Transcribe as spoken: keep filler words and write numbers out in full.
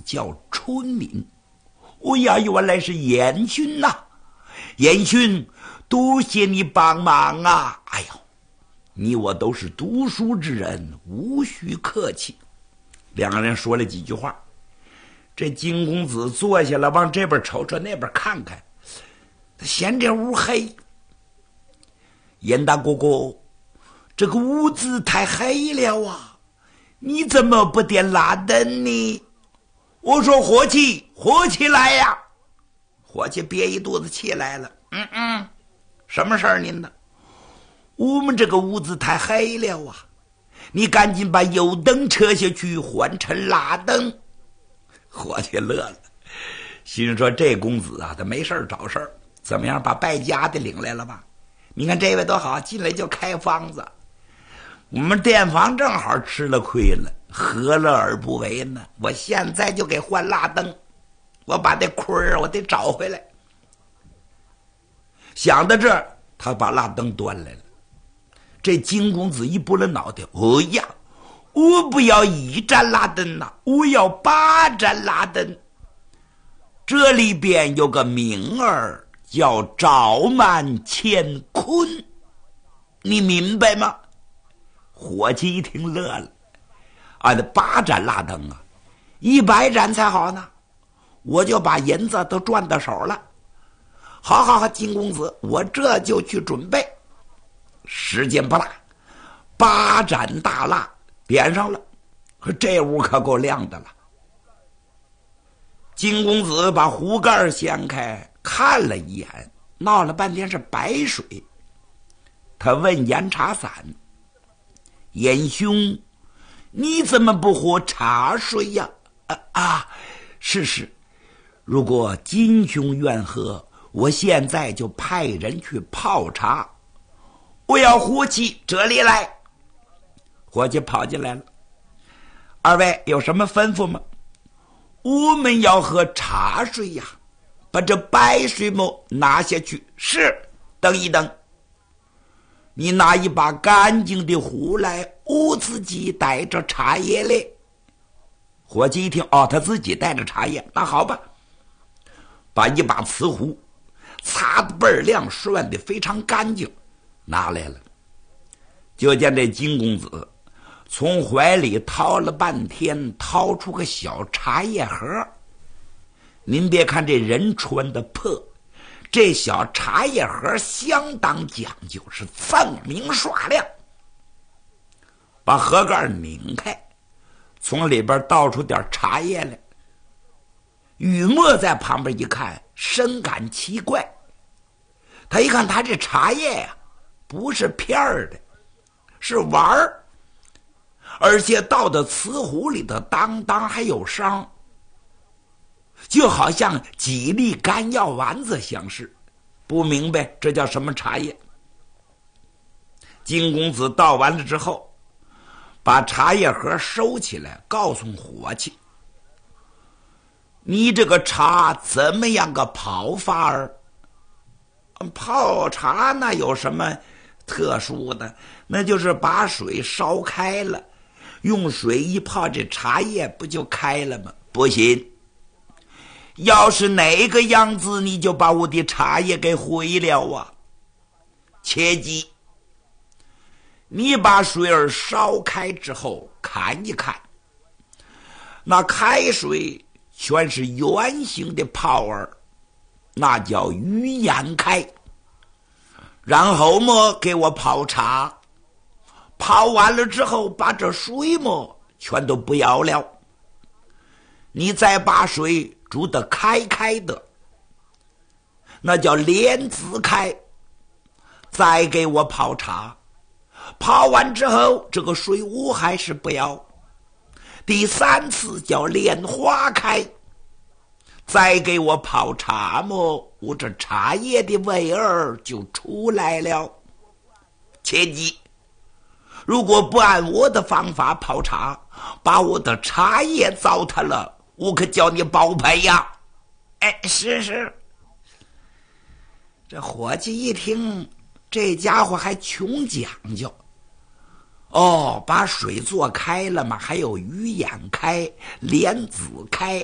叫春明。哎呀，原来是严勋呐、啊！严勋，多谢你帮忙啊！哎呦，你我都是读书之人，无需客气。两个人说了几句话，这金公子坐下了，往这边瞅瞅，那边看看，他嫌这屋黑。严大哥哥，这个屋子太黑了啊，你怎么不点蜡灯呢？我说伙计，火起来呀！伙计憋一肚子气来了。嗯嗯，什么事儿您呢？我们这个屋子太黑了啊，你赶紧把油灯撤下去，换成蜡灯。伙计乐了，心说这公子啊，他没事找事儿，怎么样把败家的领来了吧？你看这位多好，进来就开方子。我们店房正好吃了亏了，何乐而不为呢？我现在就给换蜡灯，我把这亏儿我得找回来。想到这儿，他把蜡灯端来了。这金公子一拨了脑袋，哦呀，我不要一盏蜡灯呐、啊，我要八盏蜡灯。这里边有个名儿叫赵满乾坤，你明白吗？伙计一听乐了，啊，那八盏蜡灯啊，一百盏才好呢，我就把银子都赚到手了。好好好，金公子，我这就去准备。时间不大，八盏大蜡点上了，可这屋可够亮的了。金公子把壶盖掀开，看了一眼，闹了半天是白水。他问严茶伞：“严兄，你怎么不喝茶水呀？”啊啊，是是，如果金兄愿喝，我现在就派人去泡茶。我要伙计这里来。伙计跑进来了。二位有什么吩咐吗？我们要喝茶水呀，把这白水沫拿下去。是，等一等。你拿一把干净的壶来，我自己带着茶叶来。伙计一听，哦，他自己带着茶叶，那好吧。把一把瓷壶擦得倍儿亮，涮得非常干净，拿来了。就见这金公子从怀里掏了半天，掏出个小茶叶盒。您别看这人穿的破，这小茶叶盒相当讲究，是锃明刷亮。把盒盖拧开，从里边倒出点茶叶来。雨墨在旁边一看，深感奇怪。他一看他这茶叶呀、啊，不是片儿的，是丸儿，而且倒到瓷壶里头，当当还有伤，就好像几粒干药丸子相似。不明白这叫什么茶叶。金公子倒完了之后，把茶叶盒收起来，告诉伙计：“你这个茶怎么样个泡法儿？”泡茶那有什么特殊的？那就是把水烧开了，用水一泡，这茶叶不就开了吗？不行，要是哪个样子，你就把我的茶叶给毁了啊！切记，你把水儿烧开之后看一看，那开水全是圆形的泡儿，那叫鱼眼开。然后么给我泡茶，泡完了之后把这水么全都不要了，你再把水煮得开开的，那叫莲子开。再给我泡茶，泡完之后这个水我还是不要，第三次叫莲花开。再给我泡茶么，我这茶叶的味儿就出来了。切记，如果不按我的方法泡茶，把我的茶叶糟蹋了，我可叫你包赔呀！哎，是是。这伙计一听，这家伙还穷讲究。哦，把水做开了嘛，还有鱼眼开、莲子开，